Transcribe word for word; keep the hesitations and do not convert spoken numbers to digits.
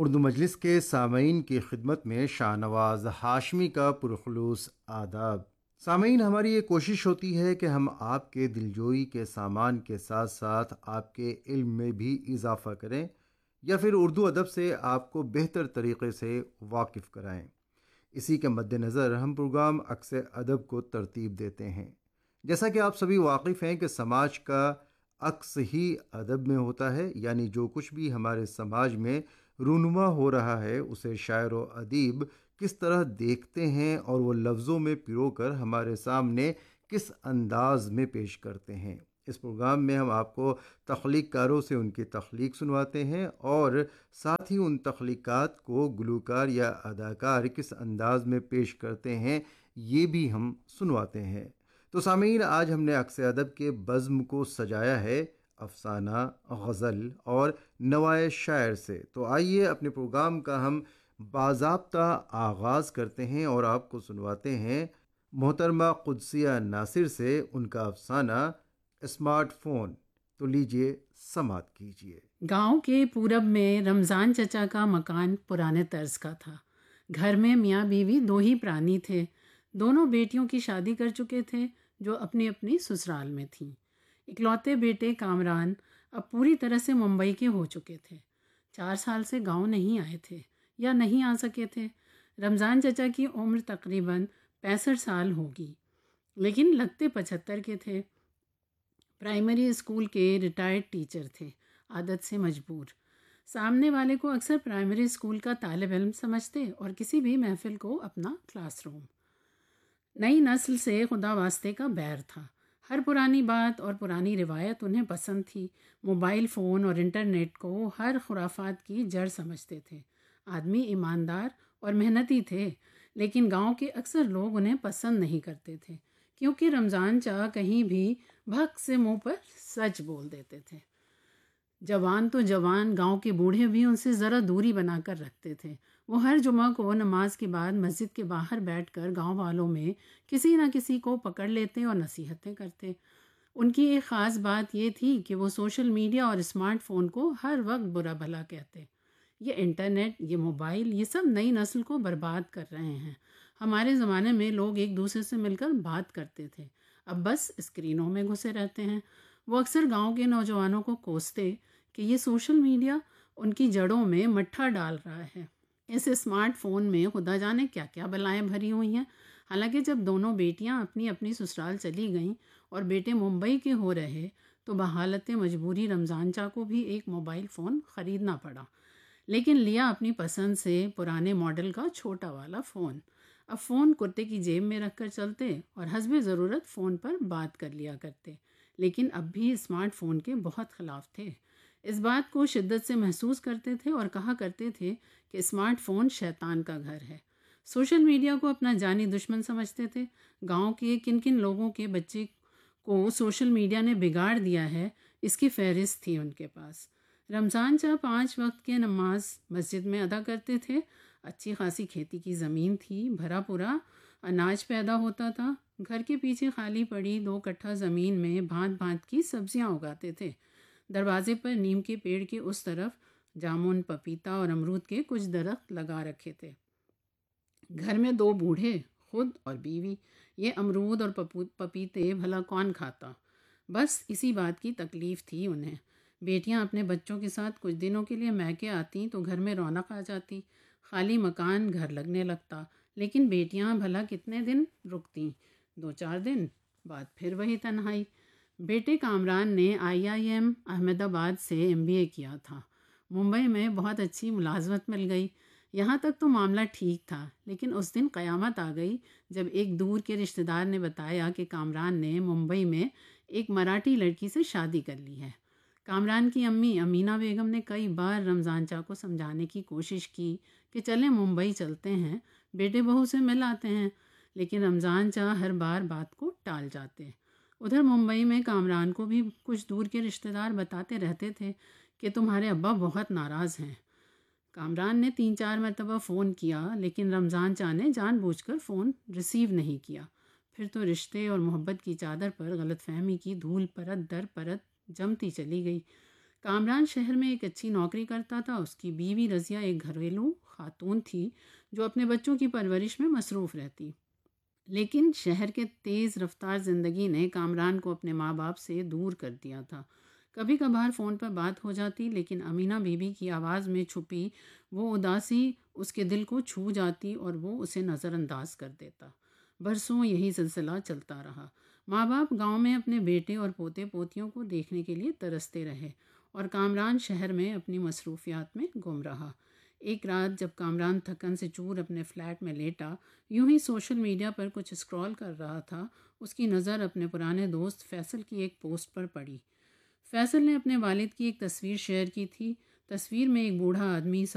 اردو مجلس کے سامعین کی خدمت میں شاہ نواز ہاشمی کا پرخلوص آداب۔ سامعین، ہماری یہ کوشش ہوتی ہے کہ ہم آپ کے دلجوئی کے سامان کے ساتھ ساتھ آپ کے علم میں بھی اضافہ کریں یا پھر اردو ادب سے آپ کو بہتر طریقے سے واقف کرائیں۔ اسی کے مد نظر ہم پروگرام عکس ادب کو ترتیب دیتے ہیں۔ جیسا کہ آپ سبھی واقف ہیں کہ سماج کا عکس ہی ادب میں ہوتا ہے، یعنی جو کچھ بھی ہمارے سماج میں رونما ہو رہا ہے اسے شاعر و ادیب کس طرح دیکھتے ہیں اور وہ لفظوں میں پرو کر ہمارے سامنے کس انداز میں پیش کرتے ہیں۔ اس پروگرام میں ہم آپ کو تخلیق کاروں سے ان کی تخلیق سنواتے ہیں اور ساتھ ہی ان تخلیقات کو گلوکار یا اداکار کس انداز میں پیش کرتے ہیں یہ بھی ہم سنواتے ہیں۔ تو سامعین، آج ہم نے عکس ادب کے بزم کو سجایا ہے افسانہ، غزل اور نوائے شاعر سے۔ تو آئیے اپنے پروگرام کا ہم باضابطہ آغاز کرتے ہیں اور آپ کو سنواتے ہیں محترمہ قدسیہ ناصر سے ان کا افسانہ اسمارٹ فون۔ تو لیجئے سماعت کیجئے۔ گاؤں کے پورب میں رمضان چچا کا مکان پرانے طرز کا تھا۔ گھر میں میاں بیوی دو ہی پرانی تھے۔ دونوں بیٹیوں کی شادی کر چکے تھے جو اپنی اپنی سسرال میں تھیں۔ اکلوتے بیٹے کامران اب پوری طرح سے ممبئی کے ہو چکے تھے۔ چار سال سے گاؤں نہیں آئے تھے یا نہیں آ سکے تھے۔ رمضان چچا کی عمر تقریباً پینسٹھ سال ہوگی، لیکن لگتے پچہتر کے تھے۔ پرائمری اسکول کے ریٹائرڈ ٹیچر تھے، عادت سے مجبور۔ سامنے والے کو اکثر پرائمری اسکول کا طالب علم سمجھتے اور کسی بھی محفل کو اپنا کلاس روم۔ نئی نسل سے خدا واسطے کا بیر تھا۔ ہر پرانی بات اور پرانی روایت انہیں پسند تھی۔ موبائل فون اور انٹرنیٹ کو ہر خرافات کی جڑ سمجھتے تھے۔ آدمی ایماندار اور محنتی تھے، لیکن گاؤں کے اکثر لوگ انہیں پسند نہیں کرتے تھے کیونکہ رمضان چا کہیں بھی بھک سے منہ پر سچ بول دیتے تھے۔ جوان تو جوان، گاؤں کے بوڑھے بھی ان سے ذرا دوری بنا کر رکھتے تھے۔ وہ ہر جمعہ کو نماز کے بعد مسجد کے باہر بیٹھ کر گاؤں والوں میں کسی نہ کسی کو پکڑ لیتے اور نصیحتیں کرتے۔ ان کی ایک خاص بات یہ تھی کہ وہ سوشل میڈیا اور اسمارٹ فون کو ہر وقت برا بھلا کہتے۔ یہ انٹرنیٹ، یہ موبائل، یہ سب نئی نسل کو برباد کر رہے ہیں۔ ہمارے زمانے میں لوگ ایک دوسرے سے مل کر بات کرتے تھے، اب بس اسکرینوں میں گھسے رہتے ہیں۔ وہ اکثر گاؤں کے نوجوانوں کو کوستے کہ یہ سوشل میڈیا ان کی جڑوں میں مٹھا ڈال رہا ہے۔ اس اسمارٹ فون میں خدا جانے کیا کیا بلائیں بھری ہوئی ہیں۔ حالانکہ جب دونوں بیٹیاں اپنی اپنی سسرال چلی گئیں اور بیٹے ممبئی کے ہو رہے تو بحالت مجبوری رمضان چا کو بھی ایک موبائل فون خریدنا پڑا، لیکن لیا اپنی پسند سے پرانے ماڈل کا چھوٹا والا فون۔ اب فون کرتے کی جیب میں رکھ کر چلتے اور حسب ضرورت فون پر بات کر لیا کرتے، لیکن اب بھی اسمارٹ فون کے بہت خلاف تھے۔ اس بات کو شدت سے محسوس کرتے تھے اور کہا کرتے تھے کہ اسمارٹ فون شیطان کا گھر ہے۔ سوشل میڈیا کو اپنا جانی دشمن سمجھتے تھے۔ گاؤں کے کن کن لوگوں کے بچے کو سوشل میڈیا نے بگاڑ دیا ہے، اس کی فہرست تھی ان کے پاس۔ رمضان چا پانچ وقت کے نماز مسجد میں ادا کرتے تھے۔ اچھی خاصی کھیتی کی زمین تھی، بھرا پورا اناج پیدا ہوتا تھا۔ گھر کے پیچھے خالی پڑی دو کٹھا زمین میں بھانت بھانت کی سبزیاں اگاتے تھے۔ دروازے پر نیم کے پیڑ کے اس طرف جامن، پپیتا اور امرود کے کچھ درخت لگا رکھے تھے۔ گھر میں دو بوڑھے، خود اور بیوی۔ یہ امرود اور پپیتے بھلا کون کھاتا؟ بس اسی بات کی تکلیف تھی انہیں۔ بیٹیاں اپنے بچوں کے ساتھ کچھ دنوں کے لیے میکے آتی تو گھر میں رونق آ جاتی، خالی مکان گھر لگنے لگتا۔ لیکن بیٹیاں بھلا کتنے دن رکتیں؟ دو چار دن بعد پھر وہی تنہائی۔ بیٹے کامران نے آئی آئی ایم احمد آباد سے ایم بی اے کیا تھا۔ ممبئی میں بہت اچھی ملازمت مل گئی۔ یہاں تک تو معاملہ ٹھیک تھا، لیکن اس دن قیامت آ گئی جب ایک دور کے رشتہ دار نے بتایا کہ کامران نے ممبئی میں ایک مراٹھی لڑکی سے شادی کر لی ہے۔ کامران کی امی امینہ بیگم نے کئی بار رمضان چا کو سمجھانے کی کوشش کی کہ چلیں ممبئی چلتے ہیں، بیٹے بہو سے مل آتے ہیں، لیکن رمضان چا ہر بار بات کو ٹال جاتے۔ ادھر ممبئی میں کامران کو بھی کچھ دور کے رشتہ دار بتاتے رہتے تھے کہ تمہارے ابا بہت ناراض ہیں۔ کامران نے تین چار مرتبہ فون کیا، لیکن رمضان چا نے جان بوجھ کر فون ریسیو نہیں کیا۔ پھر تو رشتے اور محبت کی چادر پر غلط فہمی کی دھول پرت در پرت جمتی چلی گئی۔ کامران شہر میں ایک اچھی نوکری کرتا تھا. اس کی بیوی رضیہ ایک گھریلو خاتون تھی جو اپنے بچوں کی پرورش میں مصروف رہتی. لیکن شہر کے تیز رفتار زندگی نے کامران کو اپنے ماں باپ سے دور کر دیا تھا. کبھی کبھار فون پر بات ہو جاتی، لیکن امینہ بی بی کی آواز میں چھپی وہ اداسی اس کے دل کو چھو جاتی اور وہ اسے نظر انداز کر دیتا. برسوں یہی سلسلہ چلتا رہا. ماں باپ گاؤں میں اپنے بیٹے اور پوتے پوتیوں کو دیکھنے کے لیے ترستے رہے اور کامران شہر میں اپنی مصروفیات میں گم رہا. ایک رات جب کامران تھکن سے چور اپنے فلیٹ میں لیٹا، یوں ہی سوشل میڈیا پر کچھ اسکرول کر رہا تھا، اس کی نظر اپنے پرانے دوست فیصل کی ایک پوسٹ پر پڑی. فیصل نے اپنے والد کی ایک تصویر شیئر کی تھی. تصویر میں ایک بوڑھا آدمی